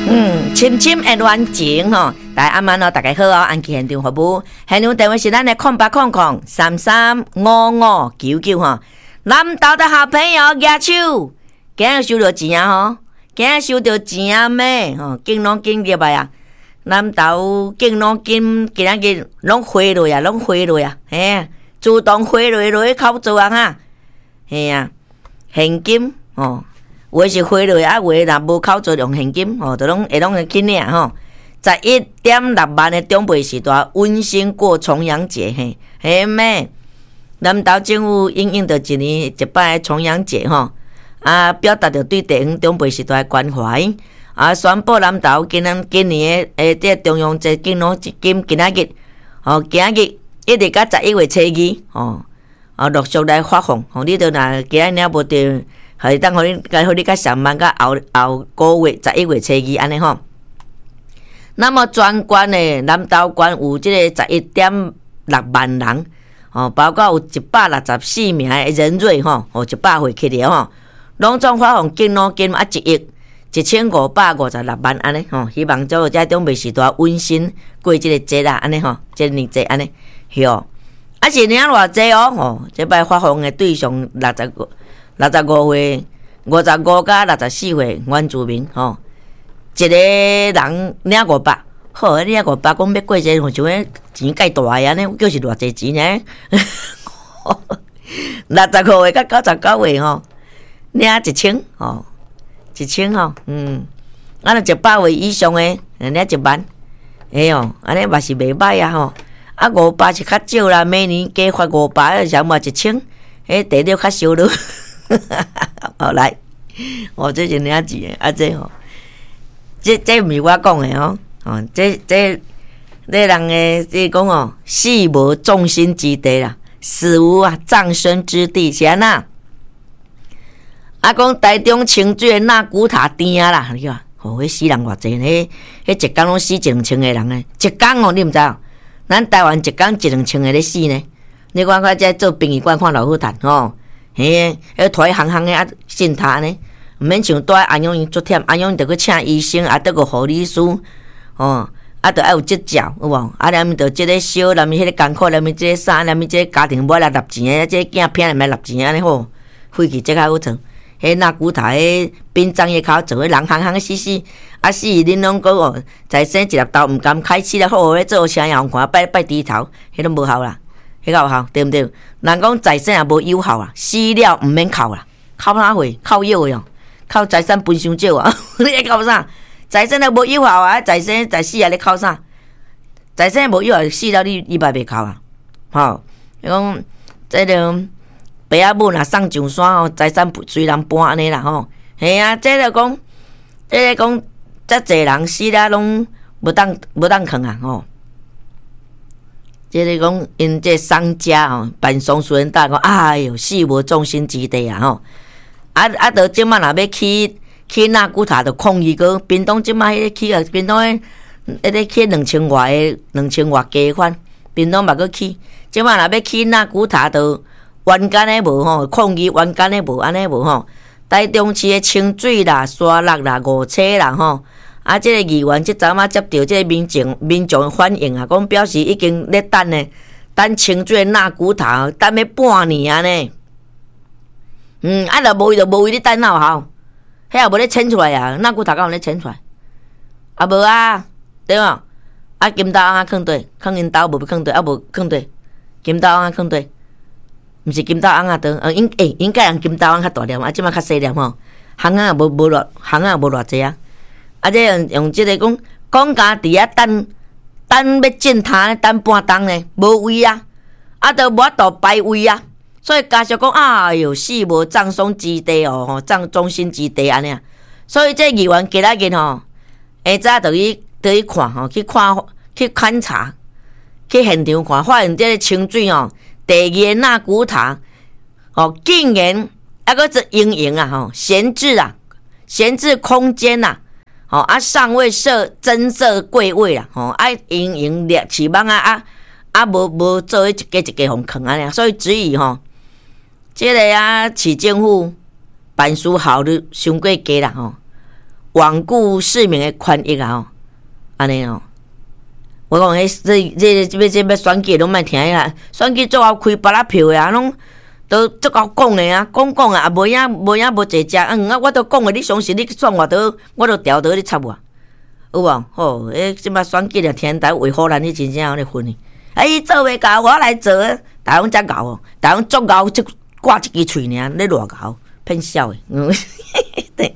深深的恋情吼，大家晚安哦，大家好哦，安琪现场服务，现场电话是咱的0800335599吼。南投的好朋友举手，今日收到钱啊吼，今日收到钱啊咩吼，紧拢紧入来啊！南投紧拢紧，今仔日拢回落啊，拢回落啊，嘿啊，自动回落去口座啊哈，嘿啊，现金哦。有的是回落啊，有的若无口座用现金吼，就拢会去领吼。11.6万的长辈时代，温馨过重阳节嘿，嘿咩？南投政府因应着一年一摆重阳节吼，啊，表达着对地方长辈时代的关怀，啊，宣布南投今年的这中央节敬老金今仔日，哦，今仔日一直到11月初2，哦，啊，陆续来发放，吼，你着若今仔日无着。互当互你甲上班到后个月11月初2安尼吼。那么全县的南投县有即个11.6万人，哦，包括有164名的人瑞吼，哦，100岁起了吼，拢总发放敬老金啊11556万安尼吼，希望做遮长辈时代温馨过即个节啦安尼吼，即个年节安尼，是哦。啊是领偌济哦，吼，即摆发放的对象65岁、55到64岁原住民吼，一个人领500，好，领500，讲要过节，像迄钱介大个安尼，叫是偌济钱呢？65岁到99岁吼，领1000吼，1000吼，啊，若100岁以上诶，领1万，哎哦，安尼嘛是袂歹啊吼。啊，500是较少啦，每年加发500，上嘛1000，迄地了较少咯。好来，我这是领钱的，啊这吼，这毋是我讲的哦，哦，这人的这讲哦，死无葬身之地啦，死无葬身之地是安那？啊，讲台中清水的那古塔店啦，你看，哦，迄死人偌济呢？迄一工拢死1-2千个人呢，一工哦，你毋知哦？咱台湾一工1-2千个咧死呢，你看看这做殡仪馆看老好赚吼。嘿，迄拖行行的啊，信他呢，毋免像住安阳因足忝，安阳着去请医生，啊，得个护理师，哦，啊，着爱有执照，有无？啊，连面着即个烧，连面迄个艰苦，连面即个衫，连面即个家庭买来纳钱的，即个囝骗来买纳钱安尼好，费气即较好做。迄那古塔迄殡葬业较做，迄人行行死死，啊死恁拢讲哦，在生一粒豆毋甘开始了，好咧做啥样看拜低头，迄都无效啦。迄个有效对毋对？人讲财产也无有效啦，死了毋免哭啦，哭哪会？哭药的哦，哭财产分伤少啊！你咧哭啥？财产都无有效啊！财产在死啊！你哭啥？财产无有效，死了你嘛袂哭啊！吼，讲这个爸仔母若送上山吼，财产随人搬安尼啦吼。嘿啊，这个讲，遮济人死了拢无当囥啊吼。即个讲，因这商家吼，办丧事人大讲，哎哟，死无葬身之地啊吼！到即摆若要去那古塔，就抗议个屏东即摆迄去啊，屏东迄个去2000外加款，屏东嘛搁去。即摆若要去那古塔，就原干的无吼，抗议原干的无安尼无吼。台中市的清水啦、沙鹿啦、五车啦吼。啊！即个议员即阵仔接到即个民众的反应啊，讲表示已经咧等呢，等清水那古塔等要半年啊呢。啊，若无伊就无伊咧等哪有效？迄也无咧牵出来啊，那古塔敢有咧牵出来？啊无啊，对无？啊金刀啊囥对，囥因兜无囥对，啊无囥对，金刀啊囥对，毋是金刀翁啊倒，应该用金刀翁较大粒，啊即摆较细粒吼，行啊无偌济啊。啊！这用即个讲家伫遐等要进塔等半冬呢，无位啊！啊，都无法度排位啊！所以家属讲，哎哟，死无葬送之地哦，吼，葬身之地安尼啊！所以这议员今仔日吼，下早就去看吼，去勘察，去现场看，发现这个清水哦，第二那古塔哦，竟然啊个是营啊吼，闲置空间呐。哦啊，尚未设增设柜位啦，吼啊，营列市网无做一个互坑安尼，所以质疑吼，即个市政府办事效率伤过低啦吼， 罔顧市民的權益啊！安尼哦，我講這要選舉攏莫聽啊！選舉最後開別啦票呀，攏都足夠講的啊，講啊，無影無濟食。啊，我都講的，你相信你選我都調倒你插我，有無？吼，即擺選舉了，天台為好咱你真正有咧分呢。做袂到，我來做，大家遮搞哦，大家足搞，只掛一支喙爾，咧偌搞，騙笑的。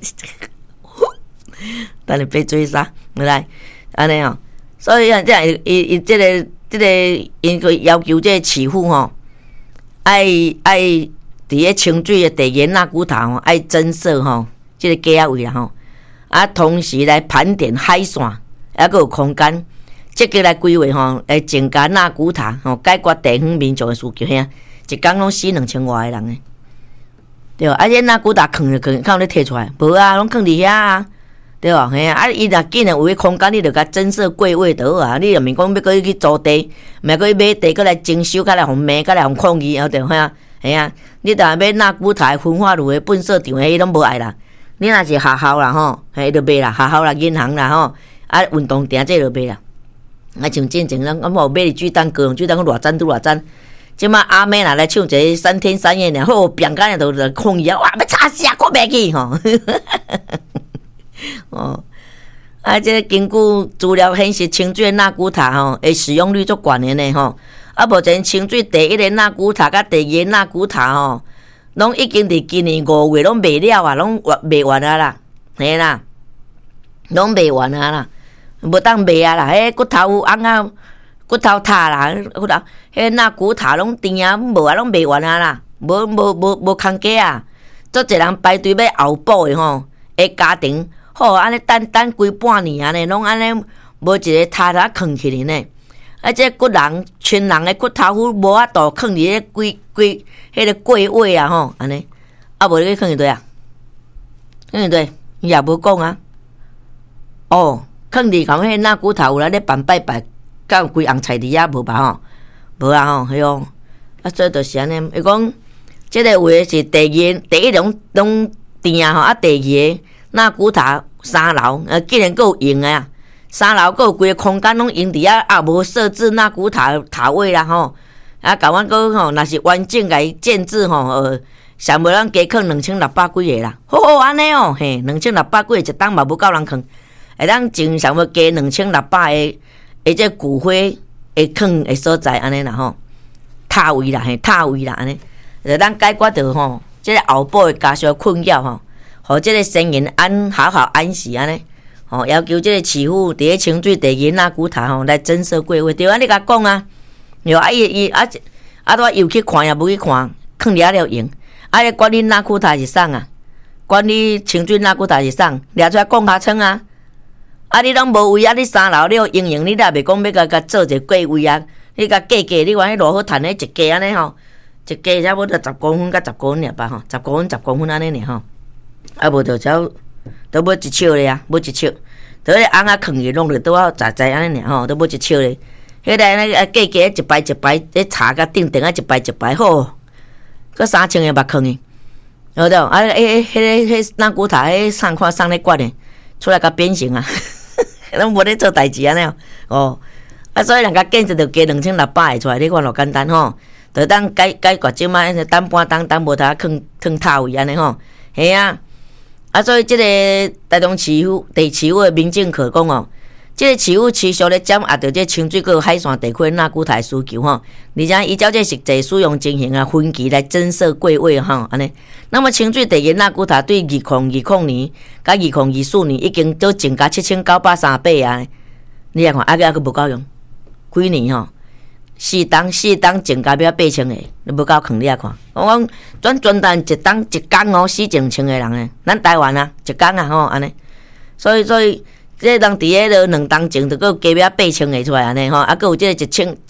等你別做啥？來，安尼哦。所以啊，伊這個因個要求這個市府吼，愛佇個清水的地緣那古塔吼，愛增設吼，這個價位啦吼，啊，同時來盤點海線，還佫有空間。積極來規劃吼，來增加那古塔吼，解決地方民眾的需求遐，一工攏死2000外個人誒，對吧？啊，這那古塔囥有咧摕出來，無啊，攏囥佇遐啊，對吧？嘿啊，伊若緊誒有迄空間，你著甲增設櫃位倒啊，你又免講要擱去租地，免擱去買地，擱來徵收，擱來互罵，擱來互抗議，對嚇，嘿啊，你著買那古塔分化路誒糞掃場，迄攏無愛啦。你若是學校啦吼，嘿，著賣啦，學校啦，銀行啦吼，啊，運動場這著賣啦。啊，像之前咱有買巨蛋、高雄巨蛋，偌讚拄偌讚。即馬阿妹若來唱一個3天3夜呢，好變干都抗議啊！哇，要吵死啊，過袂去吼。哦，啊，這根據資料顯示，清水那古塔吼，誒使用率足懸的呢吼。啊，目前清水第一個那古塔甲第二個那古塔吼，攏已經佇今年5月攏賣了啊，攏賣完啊啦，嘿啦，攏賣完啊啦。無當賣啊啦，迄骨頭紅啊，骨頭塔啦，骨頭迄那骨塔攏甜啊，無啊攏賣完啊啦，無空價啊，足儕人排隊要後補的吼，誒家庭好安尼等規半年安尼，攏安尼無一個塔塔囥起哩呢，啊這骨人群人的骨頭糊無法度囥佇迄規迄個櫃位啊吼，安尼啊無你去囥一堆啊，囥一堆伊也無講啊，哦。囥佇講迄那骨頭有來咧辦拜拜，敢有規紅菜佇遐無吧吼？無啊吼，係哦。啊，所以就是安尼。伊講，即個位是第一攏甜啊吼，啊第二個那古塔3樓，竟然佫有用啊！3樓佫有規個空間攏用佇遐，啊無設置那古塔位啦吼。啊，甲阮佫吼，若是完整甲伊建置吼，上無咱加囥2600幾個啦。好安尼哦，嘿，2600幾個一檔嘛無夠人囥。會當正常要加2600個，這骨灰會囥的所在安尼啦吼，塔位啦嘿，塔位啦安尼，就當解決到吼，這個後補的家屬困擾吼，互這個先人好好安息安尼，吼要求這個市府佇個清水地緣那古塔吼來增設櫃位，對啊，你甲講啊，有啊伊都又去看也無去看，囥了了用，啊管理那古塔是啥啊？管理清水那古塔是啥？掠出來講較清啊！啊！你攏無位啊！你3樓你有營用，你若袂講要甲做一個櫃位啊！你甲價，你看迄偌好賺迄一價安尼吼，一價差不多10公分甲10公分爾吧吼，10公分安尼爾吼，啊無就只都要1尺咧啊，要1尺，都迄紅啊囥去弄着拄好在安尼爾吼，都要1尺咧。迄個安尼價一排一排，迄茶甲頂頂啊一排一排好，佮3000個目囥去，有無？啊迄那古塔迄送咧關咧，出來甲變形啊！攏無咧做代志安尼哦，啊，所以人家建設就加2600個出來，你看偌簡單吼，就當解決即擺等半當無他囥塔位安尼吼，係啊，啊，所以即個台中市府的民政課講哦，即個市府持續咧掌握到即清水個海線地區那古塔需求吼，而且依照即實際使用情形啊，分期來增設櫃位吼，安尼。那麼清水地緣那古塔對2020年甲2024年已經都增加7938啊！你來看，還佫無夠用，幾年吼4檔增加要8000個，你無夠囥你來看。我講專單一工哦，4000個人誒，咱台灣啊一工啊吼安尼，所以這當佇個2檔前就佫加要8000個出來安尼吼，啊佫有這個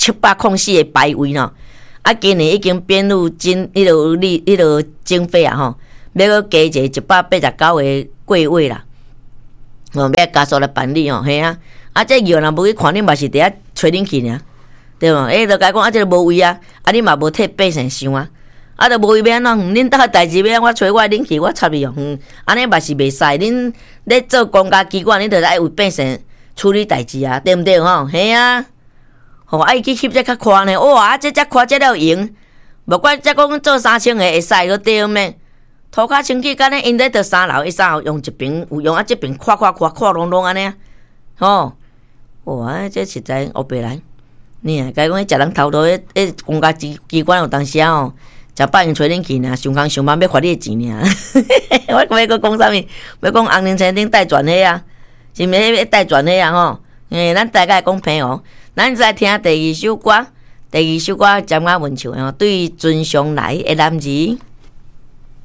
1704個排位喏。啊，今年已經編入迄個經費啊吼，要加一個189個櫃位啦，哦，要加速來辦理哦，係啊，啊，這要若無去看，你嘛是佇遐找恁去爾，對無？就甲講啊，這個無位啊，啊，你嘛無替百姓想啊， 啊，著无伊要安怎，恁兜代志要我找我恁去，我插你哦，安尼嘛是袂使。恁咧做公家机关，恁著爱为百姓处理代志啊，对毋对吼？嘿啊，吼，啊伊去翕遮较宽呢，哇，啊这遮宽遮了用，无管遮讲做3千个会使个对毋咩？涂骹清气，敢若因咧着3楼，伊3楼用一边有用啊，这边垮隆隆安尼，吼，哇，这实在黑白来。你啊，甲讲迄食人头路，迄公家机关有当时啊吼。食饱用找恁去尔，上工上班要发你钱尔。我要搁讲啥物？要讲红林餐厅代转迄啊，是毋是代转迄啊吼？咱大概讲朋友，咱再听第二首歌，第二首歌《江雅文唱》哦，对尊上来的男儿。